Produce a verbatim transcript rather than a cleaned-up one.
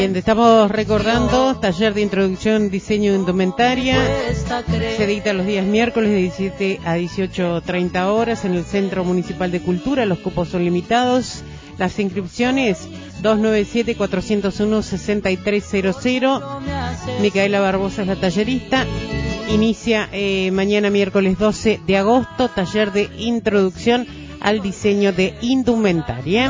Bien, estamos recordando taller de introducción diseño de indumentaria. Se dicta los días miércoles de diecisiete a dieciocho treinta horas en el Centro Municipal de Cultura. Los cupos son limitados. Las inscripciones dos nueve siete, cuatro cero uno, seis tres cero cero. Micaela Barbosa es la tallerista. Inicia eh, mañana miércoles doce de agosto, taller de introducción al diseño de indumentaria.